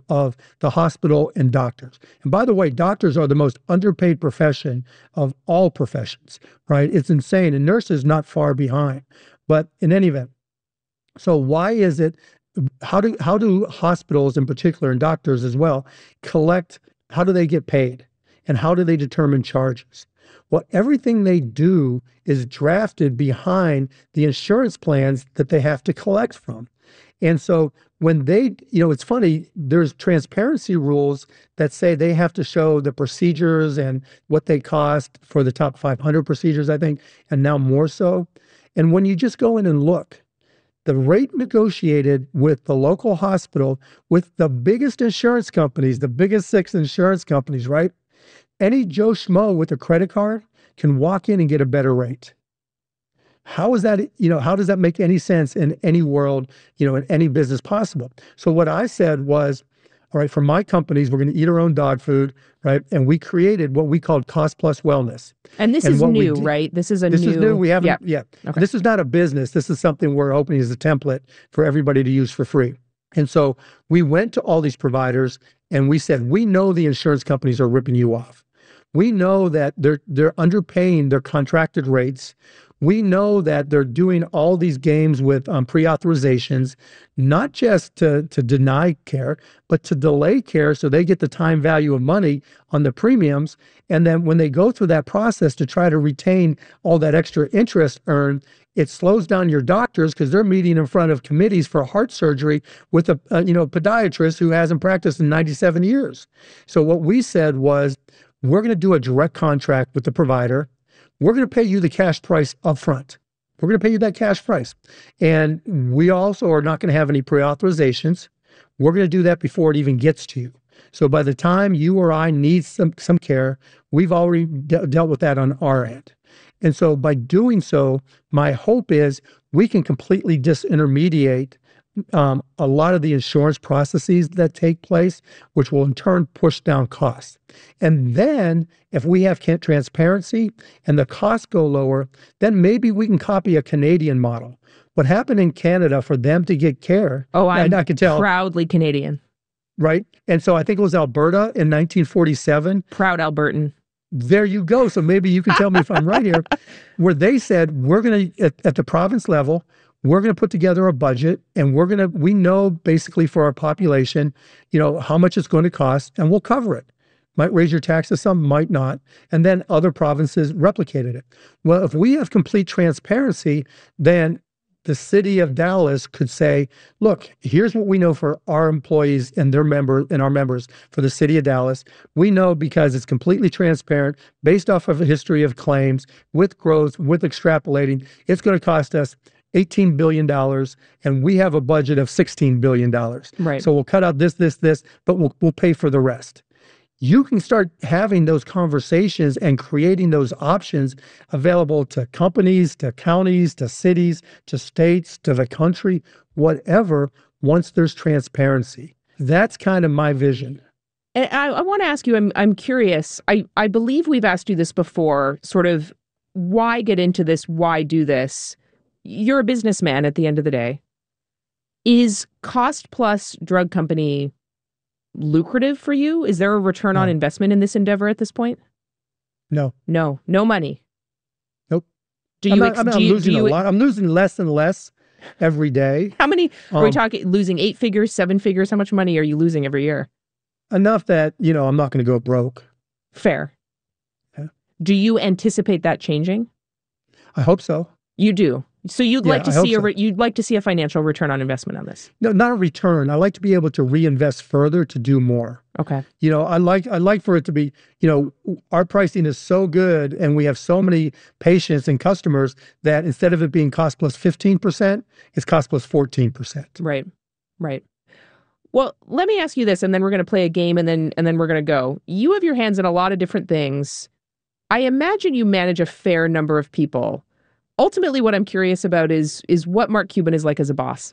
of the hospital and doctors. And by the way, doctors are the most underpaid profession of all professions, right? It's insane. And nurses not far behind. But in any event, so why is it, how do hospitals in particular and doctors as well collect, how do they get paid? And how do they determine charges? Well, everything they do is drafted behind the insurance plans that they have to collect from. And so when they, it's funny, there's transparency rules that say they have to show the procedures and what they cost for the top 500 procedures, I think, and now more so. And when you just go in and look, the rate negotiated with the local hospital, with the biggest insurance companies, the biggest 6 insurance companies, right? Any Joe Schmo with a credit card can walk in and get a better rate. How is that, how does that make any sense in any world, in any business possible? So what I said was, all right, for my companies, we're going to eat our own dog food, right? And we created what we called Cost Plus Wellness. And this is new, right? This is new. We haven't, yeah. Okay. This is not a business. This is something we're opening as a template for everybody to use for free. And so we went to all these providers and we said, we know the insurance companies are ripping you off. We know that they're underpaying their contracted rates. We know that they're doing all these games with pre-authorizations, not just to deny care, but to delay care so they get the time value of money on the premiums. And then when they go through that process to try to retain all that extra interest earned, it slows down your doctors because they're meeting in front of committees for heart surgery with a podiatrist who hasn't practiced in 97 years. So what we said was, we're going to do a direct contract with the provider. We're going to pay you the cash price up front. We're going to pay you that cash price. And we also are not going to have any pre-authorizations. We're going to do that before it even gets to you. So by the time you or I need some care, we've already dealt with that on our end. And so by doing so, my hope is we can completely disintermediate a lot of the insurance processes that take place, which will in turn push down costs. And then if we have transparency and the costs go lower, then maybe we can copy a Canadian model. What happened in Canada for them to get care? Oh, I can tell. Proudly Canadian. Right? And so I think it was Alberta in 1947. Proud Albertan. There you go. So maybe you can tell me if I'm right here, where they said, we're going to, at the province level, we're going to put together a budget and we know basically for our population, how much it's going to cost and we'll cover it. Might raise your taxes some, might not. And then other provinces replicated it. Well, if we have complete transparency, then the city of Dallas could say, look, here's what we know for our employees and our members for the city of Dallas. We know because it's completely transparent, based off of a history of claims, with growth, with extrapolating, it's going to cost us $18 billion, and we have a budget of $16 billion. Right. So we'll cut out this, but we'll pay for the rest. You can start having those conversations and creating those options available to companies, to counties, to cities, to states, to the country, whatever, once there's transparency. That's kind of my vision. And I want to ask you, I'm curious, I believe we've asked you this before, sort of, why get into this? Why do this? You're a businessman at the end of the day. Is Cost Plus Drug Company lucrative for you? Is there a return on investment in this endeavor at this point? No. No money. Nope. I'm losing a lot. I'm losing less and less every day. How many are we talking? Losing 8 figures, 7 figures? How much money are you losing every year? Enough that, I'm not going to go broke. Fair. Yeah. Do you anticipate that changing? I hope so. You do. So you'd like to see a financial return on investment on this? No, not a return. I like to be able to reinvest further to do more. Okay. I like for it to be, our pricing is so good and we have so many patients and customers that instead of it being cost plus 15%, it's cost plus 14%. Right. Well, let me ask you this, and then we're going to play a game, and then we're going to go. You have your hands in a lot of different things. I imagine you manage a fair number of people. Ultimately, what I'm curious about is what Mark Cuban is like as a boss.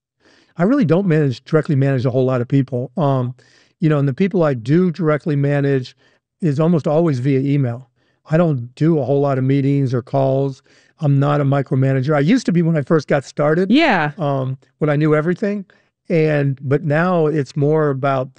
I really don't directly manage a whole lot of people. And the people I do directly manage is almost always via email. I don't do a whole lot of meetings or calls. I'm not a micromanager. I used to be when I first got started. Yeah. When I knew everything. But now it's more about